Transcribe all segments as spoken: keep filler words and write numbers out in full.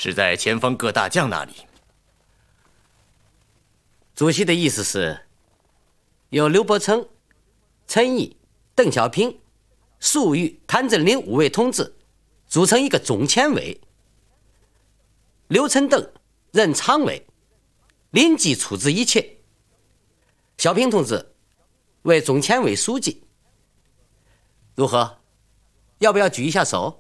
是在前方各大将那里。 主席的意思是，由刘伯承、陈毅、邓小平、粟裕、谭震林五位同志组成一个总前委，刘陈邓任常委，临机处置一切。小平同志为总前委书记，如何？要不要举一下手？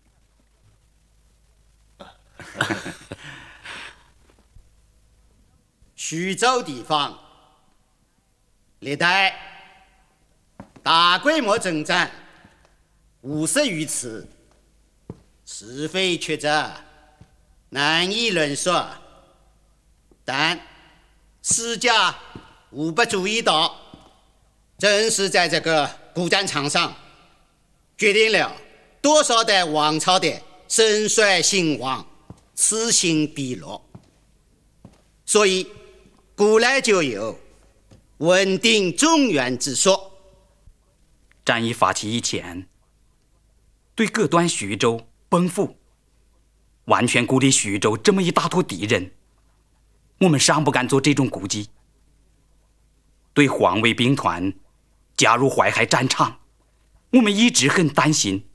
徐州地方历代大规模征战五十余次，是非曲折，难以论说。但史家无不注意到，正是在这个古战场上，决定了多少代王朝的盛衰兴亡，此兴彼落。所以古来就有稳定中原之说。 战役发起以前，对各端徐州奔赴，完全孤立徐州这么一大坨敌人，我们尚不敢做这种估计。对黄魏兵团加入淮海战场，我们一直很担心。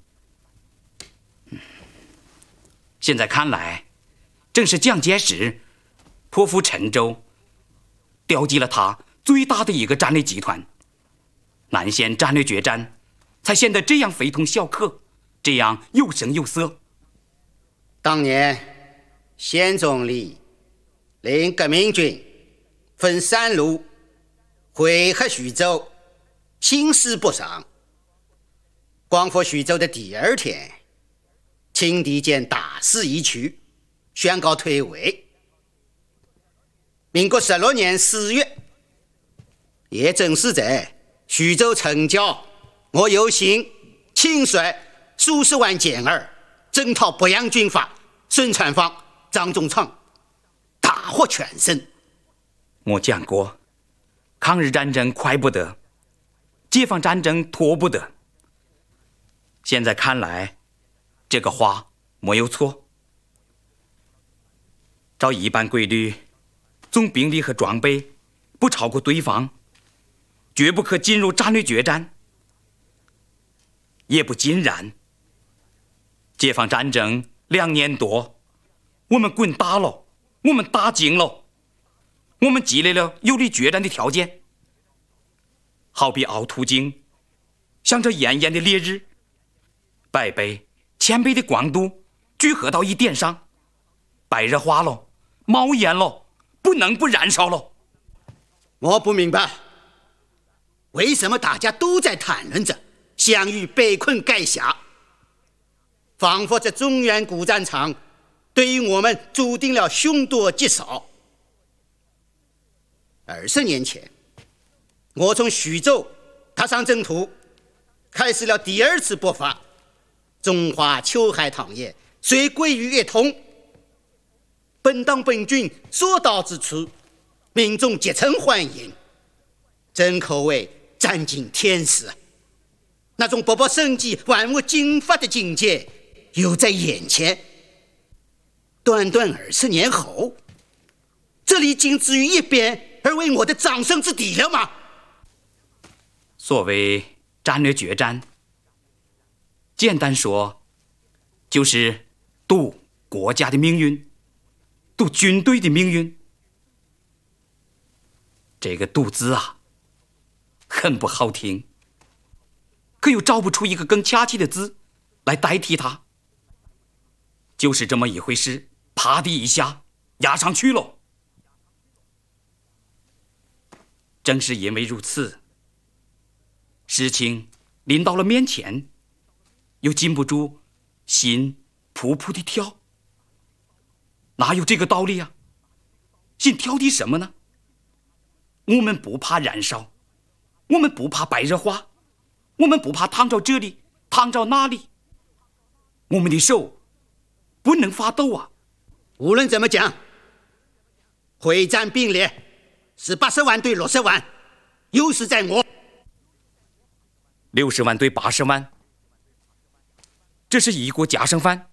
现在看来，正是蒋介石破釜沉舟，调集了他最大的一个战略集团，南线战略决战才显得这样非同小可，这样有声有色。 当年宪总理令革命军分三路会合徐州，兴师不上。光复徐州的第二天，清敌见大势已去，宣告退位。民国十六年四月，也正是在徐州城郊，我有幸亲率数十万健儿征讨北洋军阀孙传芳、张宗昌，大获全胜。 我讲过，抗日战争快不得，解放战争拖不得。现在看来，这个话没有错。照一般规律，总兵力和装备不超过对方，绝不可进入战略决战。也不尽然。解放战争两年多，我们滚大了，我们打精了，我们积累了有利决战的条件。好比凹凸镜，向着炎炎的烈日，百倍、千倍的光度聚合到一点上，白热化了，冒烟了，不能不燃烧了。 我不明白，为什么大家都在谈论着项羽被困垓下，仿佛这中原古战场对于我们注定了凶多吉少。二十年前，我从徐州踏上征途，开始了第二次勃发。中华秋海棠叶虽归于一统，本党本军所到之处，民众皆称欢迎，真可谓占尽天时。那种勃勃生机、万物惊发的境界又在眼前。短短二十年后，这里仅止于一边而为我的掌声之地了吗？ 所谓战略决战，简单说，就是赌国家的命运，赌军队的命运。这个赌字啊，很不好听，可又找不出一个更恰切的字来代替它。就是这么一回事，啪的一下压上去了。正是因为如此，事情临到了面前，又禁不住心扑扑的跳。哪有这个道理啊？心跳的什么呢？我们不怕燃烧，我们不怕白热化，我们不怕烫着这里烫着那里，我们的手不能发抖啊。 无论怎么讲，会战并列是八十万对六十万，优势在我。 六十万对八十万，这是一国家生饭，